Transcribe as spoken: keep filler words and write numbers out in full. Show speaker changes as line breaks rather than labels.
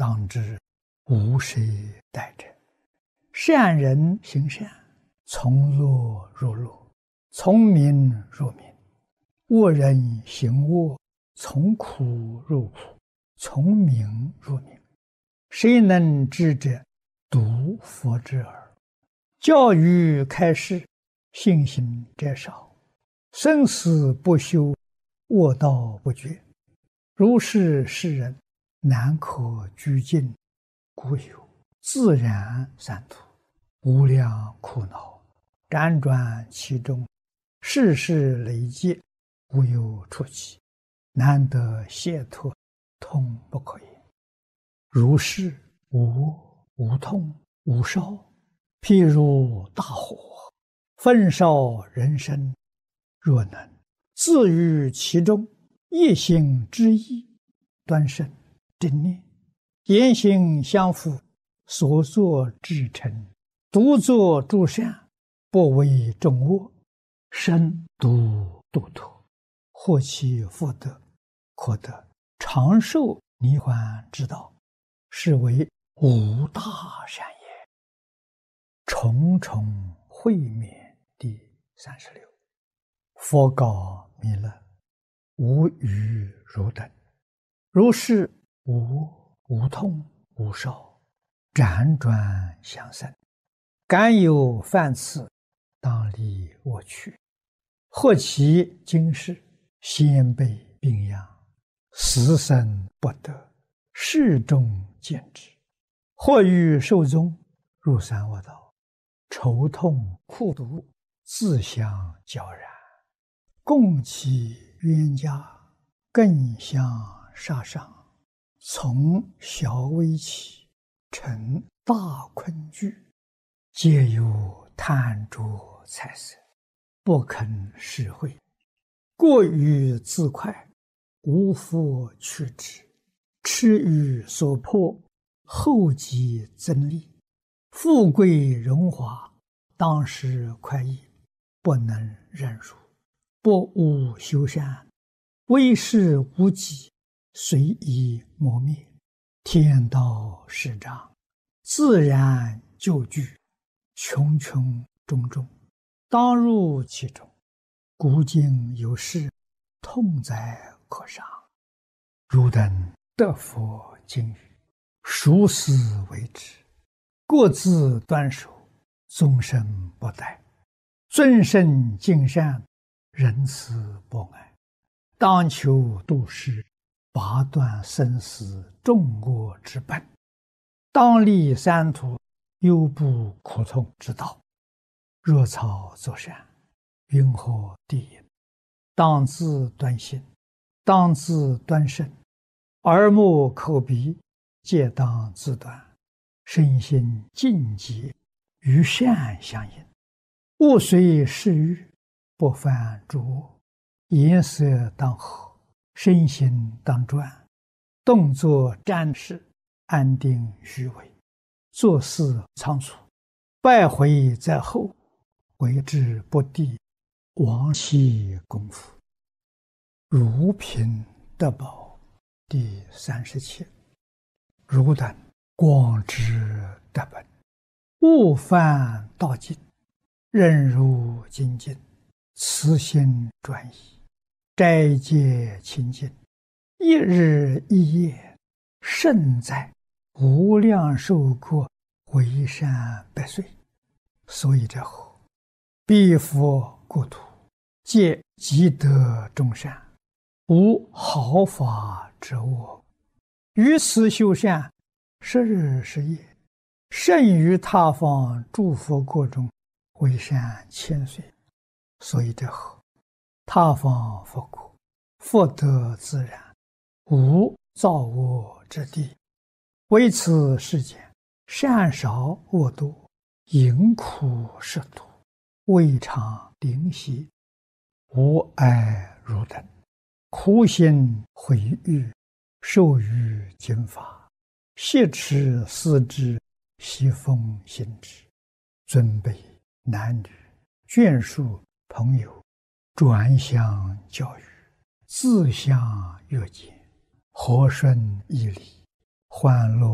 当知无谁代者。善人行善，从乐入乐，从明入明；恶人行恶，从苦入苦，从明入明。谁能知者，独佛之耳。教育开示，信行者少，生死不休，恶道不绝。如是世人，难可居尽，故有自然三途，无量苦恼，辗转其中，世事累劫，无有出期，难得解脱，痛不可言。如是无无痛无烧，譬如大火，焚烧人身。若能自于其中，一心之意，端慎正念，言行相符，所作至诚，独作诸善，不为众恶，身独度脱，获其福德，可得长寿涅槃之道，是为无大善也。重重会面第三十六。佛告弥勒：无余汝等，如是无无痛无烧，辗转相生，敢有犯次，当离我去。或其今世，先辈病殃，死生不得，世众见之；或欲寿终，入三恶道，愁痛苦毒，自相交然，共其冤家，更相杀伤。从小微起，成大困惧，皆有贪着财色，不肯施惠，过于自快，无复取之，痴于所迫，后继增利。富贵荣华，当时快意，不能忍辱，不务修善，为事无己，随意磨灭。天道始长，自然就具，穷穷种种，当入其中。古今有事，痛哉可伤。汝等得佛经语，熟思为之，各自端守，终身不殆。尊圣敬善，仁慈博爱，当求度世，拔断生死众恶之本，当立三途，忧怖苦痛之道。若草作善，云何地也？当自端心，当自端身，耳目口鼻皆当自端，身心净洁，与善相应。勿随世欲，不犯诸恶。颜色当和，身心当专，动作瞻视，安定虚伪，做事仓促，败毁在后，为之不第，亡其功夫。如贫得宝第三十七。汝等广知得本，勿犯道尽，忍辱精进，慈心专一，斋戒清净，一日一夜，胜在无量寿国，为善百岁。所以者后，彼佛国土，皆积德众善，无毫发之恶。于此修善，十日十夜，胜于他方诸佛国中，为善千岁。所以者后，他方佛国，福德自然，无造恶之地。为此世间，善少恶多，淫苦食毒，未尝灵犀。无碍汝等，苦心毁誉，受于经法，挟持思之，悉奉行之。尊卑男女，眷属朋友，转相教育，自相约见，和顺义理，欢乐